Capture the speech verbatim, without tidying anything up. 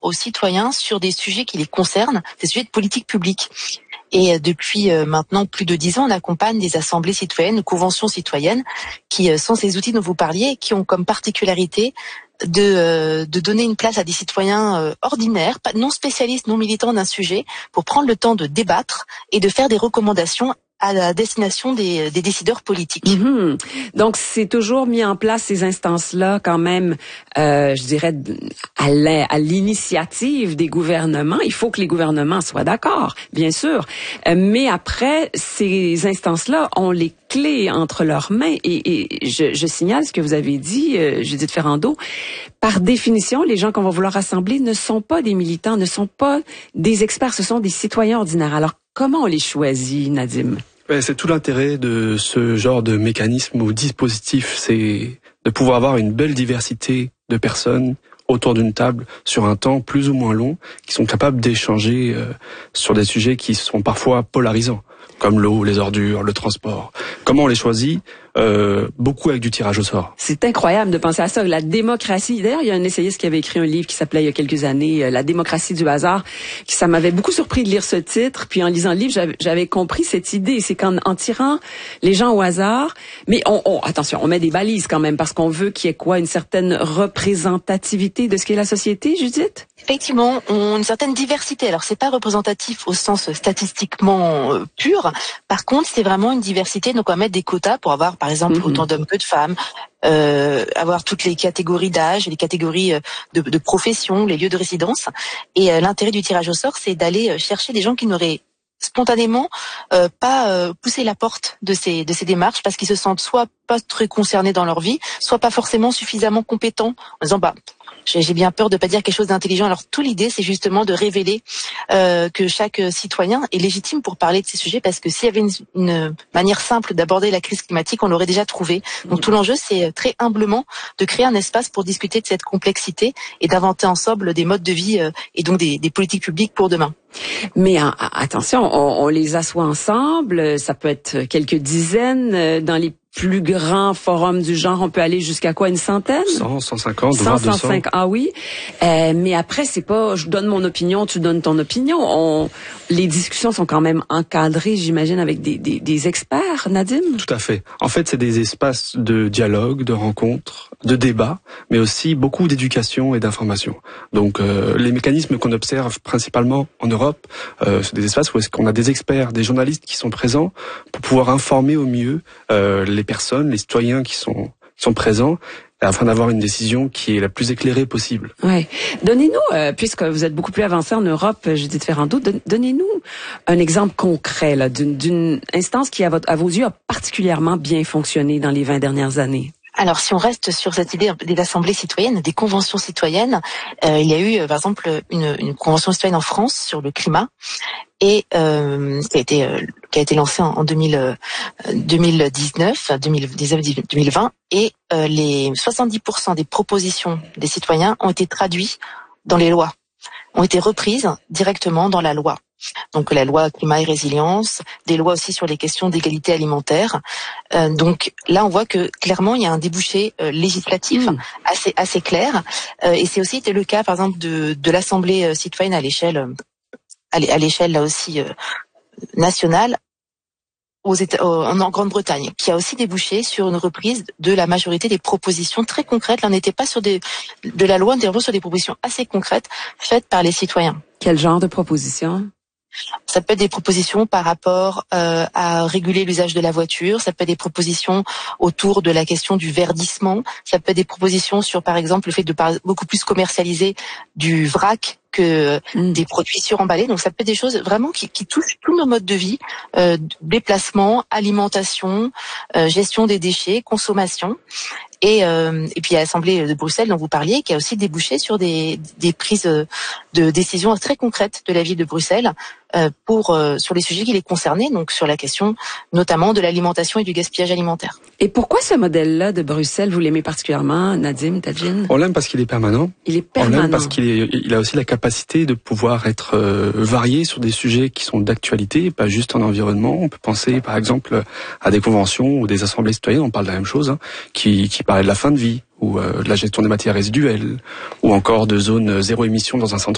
aux citoyens sur des sujets qui les concernent, des sujets de politique publique. Et depuis maintenant plus de dix ans, on accompagne des assemblées citoyennes, des conventions citoyennes, qui sont ces outils dont vous parliez, qui ont comme particularité de, de donner une place à des citoyens ordinaires, non spécialistes, non militants d'un sujet, pour prendre le temps de débattre et de faire des recommandations à la destination des, des décideurs politiques. Mmh. Donc, c'est toujours mis en place ces instances-là quand même, euh, je dirais, à l'initiative des gouvernements. Il faut que les gouvernements soient d'accord, bien sûr. Euh, mais après, ces instances-là ont les clés entre leurs mains. Et, et je, je signale ce que vous avez dit, euh, Judith Ferrando. Par définition, les gens qu'on va vouloir rassembler ne sont pas des militants, ne sont pas des experts, ce sont des citoyens ordinaires. Alors, comment on les choisit, Nadim? C'est tout l'intérêt de ce genre de mécanisme ou dispositif, c'est de pouvoir avoir une belle diversité de personnes autour d'une table sur un temps plus ou moins long, qui sont capables d'échanger euh, sur des sujets qui sont parfois polarisants, comme l'eau, les ordures, le transport. Comment on les choisit? Euh, beaucoup avec du tirage au sort. C'est incroyable de penser à ça. La démocratie. D'ailleurs, il y a un essayiste qui avait écrit un livre qui s'appelait il y a quelques années « La démocratie du hasard ». Ça m'avait beaucoup surpris de lire ce titre. Puis en lisant le livre, j'avais, j'avais compris cette idée. C'est qu'en en tirant les gens au hasard, mais on, on attention, on met des balises quand même parce qu'on veut qu'il y ait quoi, une certaine représentativité de ce qu'est la société, Judith? Effectivement, on a une certaine diversité. Alors, c'est pas représentatif au sens statistiquement euh, pur. Par contre, c'est vraiment une diversité. Donc, on va mettre des quotas pour avoir, par exemple, mmh. autant d'hommes que de femmes, euh, avoir toutes les catégories d'âge, les catégories de, de profession, les lieux de résidence. Et euh, l'intérêt du tirage au sort, c'est d'aller chercher des gens qui n'auraient spontanément euh, pas euh, pousser la porte de ces de ces démarches parce qu'ils se sentent soit pas très concernés dans leur vie, soit pas forcément suffisamment compétents en disant bah j'ai bien peur de pas dire quelque chose d'intelligent. Alors, toute l'idée, c'est justement de révéler euh, que chaque citoyen est légitime pour parler de ces sujets, parce que s'il y avait une, une manière simple d'aborder la crise climatique, on l'aurait déjà trouvé. Donc, tout l'enjeu, c'est très humblement de créer un espace pour discuter de cette complexité et d'inventer ensemble des modes de vie euh, et donc des, des politiques publiques pour demain. Mais a, attention, on, on les assoit ensemble, ça peut être quelques dizaines. Dans les plus grands forums du genre, on peut aller jusqu'à quoi, une centaine? cent, cent cinquante, cent, cent cinq, ah oui. Euh, mais après, c'est pas, je donne mon opinion, tu donnes ton opinion. On, les discussions sont quand même encadrées, j'imagine, avec des, des, des experts, Nadim? Tout à fait. En fait, c'est des espaces de dialogue, de rencontres, de débat, mais aussi beaucoup d'éducation et d'information. Donc, euh, les mécanismes qu'on observe principalement en Europe, euh, c'est des espaces où est-ce qu'on a des experts, des journalistes qui sont présents pour pouvoir informer au mieux euh, les personnes, les citoyens qui sont qui sont présents, afin d'avoir une décision qui est la plus éclairée possible. Ouais. Donnez-nous, euh, puisque vous êtes beaucoup plus avancé en Europe, Judith Ferrando, don, donnez-nous un exemple concret là, d'une, d'une instance qui, à, votre, à vos yeux, a particulièrement bien fonctionné dans les vingt dernières années. Alors, si on reste sur cette idée des assemblées citoyennes, des conventions citoyennes, euh, il y a eu, par exemple, une, une convention citoyenne en France sur le climat, et euh, qui a été euh, qui a été lancée en, en deux mille, euh, deux mille dix-neuf, deux mille dix-neuf, deux mille vingt, et euh, les soixante-dix pour cent des propositions des citoyens ont été traduites dans les lois, ont été reprises directement dans la loi. Donc la loi climat et résilience, des lois aussi sur les questions d'égalité alimentaire. Euh, donc là, on voit que clairement il y a un débouché euh, législatif mmh. assez assez clair. Euh, et c'est aussi été le cas, par exemple, de de l'Assemblée citoyenne à l'échelle à l'échelle là aussi euh, nationale aux États, en, en Grande-Bretagne, qui a aussi débouché sur une reprise de la majorité des propositions très concrètes. Là, on n'était pas sur des de la loi, on était vraiment sur des propositions assez concrètes faites par les citoyens. Quel genre de propositions? Ça peut être des propositions par rapport euh, à réguler l'usage de la voiture, ça peut être des propositions autour de la question du verdissement, ça peut être des propositions sur, par exemple, le fait de beaucoup plus commercialiser du vrac que mmh. des produits suremballés. Donc ça peut être des choses vraiment qui, qui touchent tous nos modes de vie, euh, déplacement, alimentation, euh, gestion des déchets, consommation. Et, euh, et puis il y a l'Assemblée de Bruxelles dont vous parliez, qui a aussi débouché sur des, des prises de décisions très concrètes de la ville de Bruxelles euh, pour euh, sur les sujets qui les concernaient, donc sur la question notamment de l'alimentation et du gaspillage alimentaire. Et pourquoi ce modèle-là de Bruxelles, vous l'aimez particulièrement, Nadim, Tadjine? On l'aime parce qu'il est permanent. Il est permanent. On l'aime parce qu'il est, il a aussi la capacité de pouvoir être euh, varié sur des sujets qui sont d'actualité, pas juste en environnement. On peut penser par exemple à des conventions ou des assemblées citoyennes, on parle de la même chose, hein, qui, qui parlent de la fin de vie, ou euh, de la gestion des matières résiduelles, ou encore de zones zéro émission dans un centre